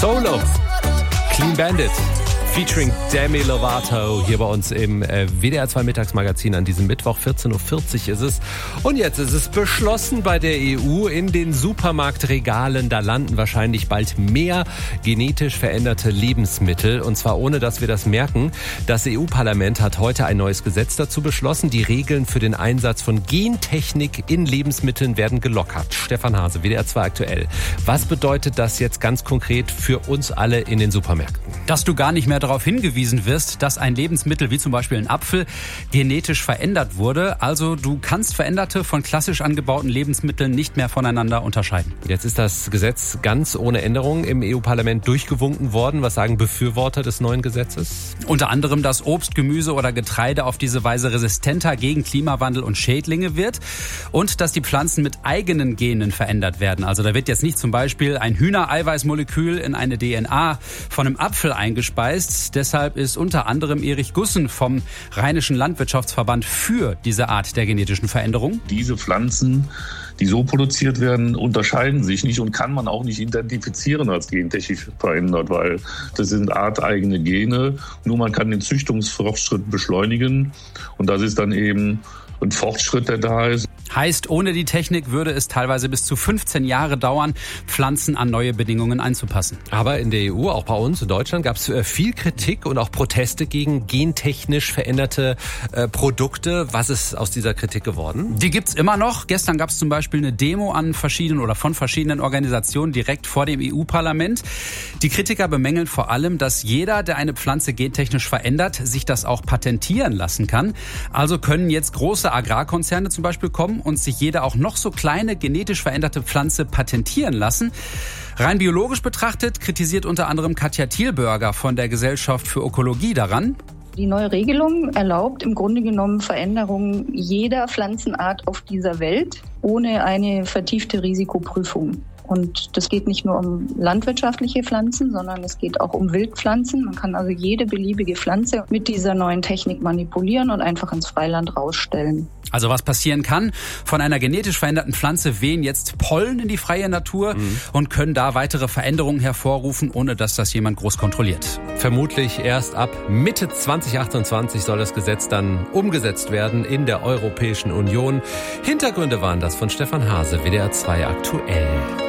Solo, Clean Bandit, featuring Demi Lovato hier bei uns im WDR 2 Mittagsmagazin an diesem Mittwoch. 14.40 Uhr ist es. Und jetzt ist es beschlossen bei der EU in den Supermarktregalen. Da landen wahrscheinlich bald mehr genetisch veränderte Lebensmittel. Und zwar ohne, dass wir das merken. Das EU-Parlament hat heute ein neues Gesetz dazu beschlossen. Die Regeln für den Einsatz von Gentechnik in Lebensmitteln werden gelockert. Stefan Hase, WDR 2 aktuell. Was bedeutet das jetzt ganz konkret für uns alle in den Supermärkten? Dass du gar nicht mehr darauf hingewiesen wirst, dass ein Lebensmittel wie zum Beispiel ein Apfel genetisch verändert wurde. Also du kannst veränderte von klassisch angebauten Lebensmitteln nicht mehr voneinander unterscheiden. Jetzt ist das Gesetz ganz ohne Änderung im EU-Parlament durchgewunken worden. Was sagen Befürworter des neuen Gesetzes? Unter anderem, dass Obst, Gemüse oder Getreide auf diese Weise resistenter gegen Klimawandel und Schädlinge wird und dass die Pflanzen mit eigenen Genen verändert werden. Also da wird jetzt nicht zum Beispiel ein Hühnereiweißmolekül in eine DNA von einem Apfel eingespeist. Deshalb ist unter anderem Erich Gussen vom Rheinischen Landwirtschaftsverband für diese Art der genetischen Veränderung. Diese Pflanzen, die so produziert werden, unterscheiden sich nicht und kann man auch nicht identifizieren als gentechnisch verändert, weil das sind arteigene Gene. Nur man kann den Züchtungsfortschritt beschleunigen und das ist dann eben ein Fortschritt, der da ist. Heißt, ohne die Technik würde es teilweise bis zu 15 Jahre dauern, Pflanzen an neue Bedingungen anzupassen. Aber in der EU, auch bei uns in Deutschland, gab es viel Kritik und auch Proteste gegen gentechnisch veränderte Produkte. Was ist aus dieser Kritik geworden? Die gibt's immer noch. Gestern gab es zum Beispiel eine Demo von verschiedenen Organisationen direkt vor dem EU-Parlament. Die Kritiker bemängeln vor allem, dass jeder, der eine Pflanze gentechnisch verändert, sich das auch patentieren lassen kann. Also können jetzt große Agrarkonzerne zum Beispiel kommen und sich jeder auch noch so kleine genetisch veränderte Pflanze patentieren lassen. Rein biologisch betrachtet kritisiert unter anderem Katja Thielberger von der Gesellschaft für Ökologie daran. Die neue Regelung erlaubt im Grunde genommen Veränderungen jeder Pflanzenart auf dieser Welt ohne eine vertiefte Risikoprüfung. Und das geht nicht nur um landwirtschaftliche Pflanzen, sondern es geht auch um Wildpflanzen. Man kann also jede beliebige Pflanze mit dieser neuen Technik manipulieren und einfach ins Freiland rausstellen. Also was passieren kann, von einer genetisch veränderten Pflanze wehen jetzt Pollen in die freie Natur und können da weitere Veränderungen hervorrufen, ohne dass das jemand groß kontrolliert. Vermutlich erst ab Mitte 2028 soll das Gesetz dann umgesetzt werden in der Europäischen Union. Hintergründe waren das von Stefan Hase, WDR 2 aktuell.